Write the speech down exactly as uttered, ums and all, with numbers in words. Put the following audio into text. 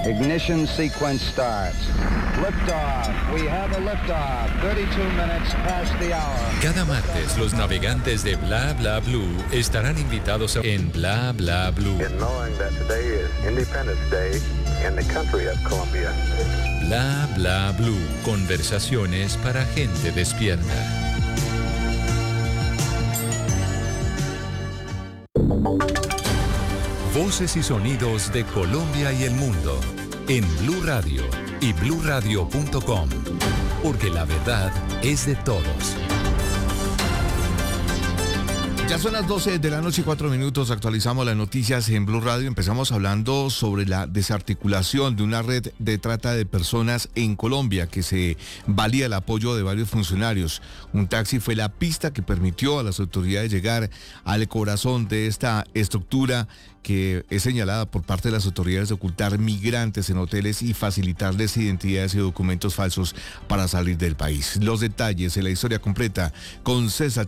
Ignition sequence starts. Liftoff. We have a liftoff. thirty-two minutes past the hour. Cada martes, los navegantes de Bla Bla Blue estarán invitados a en Bla Bla Blue. In knowing that today is Independence Day in the country of Colombia. Bla Bla Blue. Conversaciones para gente despierta. Voces y sonidos de Colombia y el mundo en Blue Radio y blue radio punto com, porque la verdad es de todos. Ya son las doce de la noche y cuatro minutos, actualizamos las noticias en Blue Radio. Empezamos hablando sobre la desarticulación de una red de trata de personas en Colombia que se valía el apoyo de varios funcionarios. Un taxi fue la pista que permitió a las autoridades llegar al corazón de esta estructura que es señalada por parte de las autoridades de ocultar migrantes en hoteles y facilitarles identidades y documentos falsos para salir del país. Los detalles en la historia completa con César